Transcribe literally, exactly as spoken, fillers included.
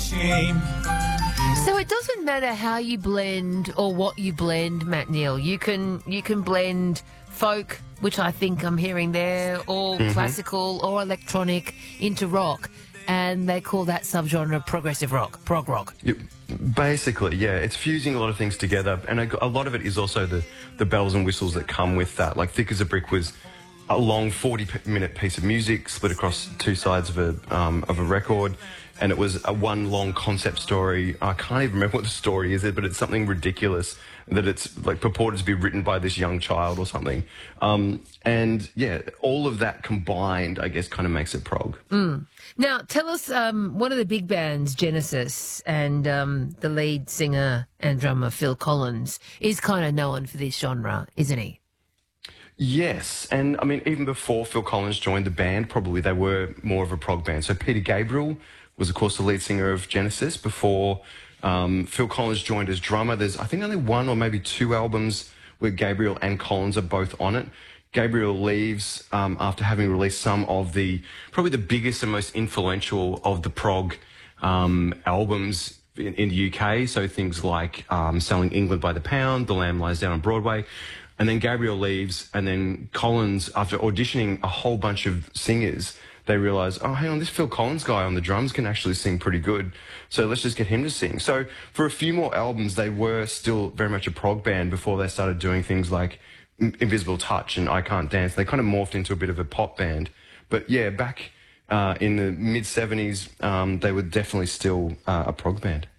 shame. So it doesn't matter how you blend or what you blend, Matt Neal. You can you can blend folk, which I think I'm hearing there, or Mm-hmm. classical or electronic into rock, and they call that subgenre progressive rock, prog rock. Yep. Basically, yeah, it's fusing a lot of things together, and a, a lot of it is also the, the bells and whistles that come with that. Like Thick as a Brick was a long forty-minute piece of music split across two sides of a um, of a record, and it was a one long concept story. I can't even remember what the story is, but it's something ridiculous that it's like purported to be written by this young child or something. Um, and yeah, all of that combined, I guess, kind of makes it prog. Mm. Now, tell us, um, one of the big bands, Genesis, and um, the lead singer and drummer Phil Collins is kind of known for this genre, isn't he? Yes, and I mean, even before Phil Collins joined the band, probably they were more of a prog band. So Peter Gabriel was, of course, the lead singer of Genesis before um, Phil Collins joined as drummer. There's, I think, only one or maybe two albums where Gabriel and Collins are both on it. Gabriel leaves um, after having released some of the, probably the biggest and most influential of the prog um, albums in, in the U K. So things like um, Selling England by the Pound, The Lamb Lies Down on Broadway. And then Gabriel leaves, and then Collins, after auditioning a whole bunch of singers, they realise, oh, hang on, this Phil Collins guy on the drums can actually sing pretty good, so let's just get him to sing. So for a few more albums, they were still very much a prog band before they started doing things like Invisible Touch and I Can't Dance. They kind of morphed into a bit of a pop band. But yeah, back uh, in the mid seventies, um, they were definitely still uh, a prog band.